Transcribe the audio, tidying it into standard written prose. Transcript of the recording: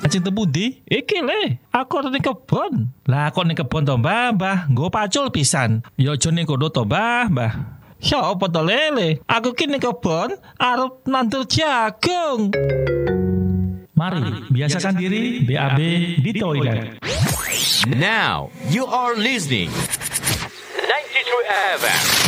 Cing tebudi? Iki le, aku ning kebon. Lah kok ning kebon to, Mbah? Nggo pacul pisan. Ya aja ning kono to, Mbah. Ya apa to lele? Aku ki ning kebon arep nandur jagung. Mari, biasakan diri BAB di toilet. Now, you are listening 92 FM.